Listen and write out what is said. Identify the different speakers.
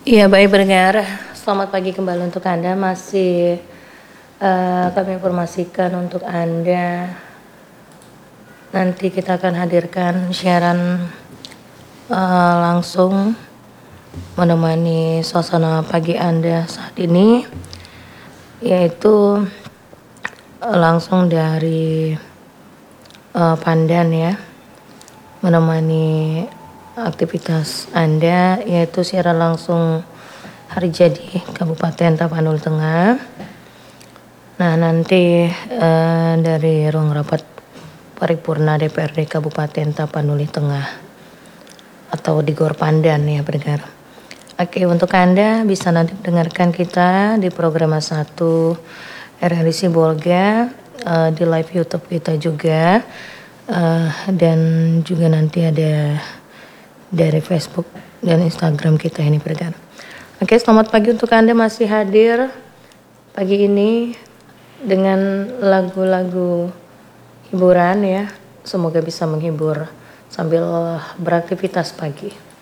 Speaker 1: Iya, baik pendengar. Selamat pagi kembali untuk Anda. Masih kami informasikan untuk Anda. Nanti kita akan hadirkan siaran langsung menemani suasana pagi Anda saat ini, yaitu langsung dari Pandan ya, menemani aktivitas Anda, yaitu siaran langsung hari jadi Kabupaten Tapanuli Tengah. Nah, nanti dari ruang rapat paripurna DPRD Kabupaten Tapanuli Tengah atau di Gor Pandan ya pendengar. Oke, untuk Anda bisa nanti mendengarkan kita di program 1 RRI Sibolga, di live YouTube kita juga, dan juga nanti ada dari Facebook dan Instagram kita ini pendengar. Oke, selamat pagi untuk Anda masih hadir pagi ini dengan lagu-lagu hiburan ya. Semoga bisa menghibur sambil beraktivitas pagi.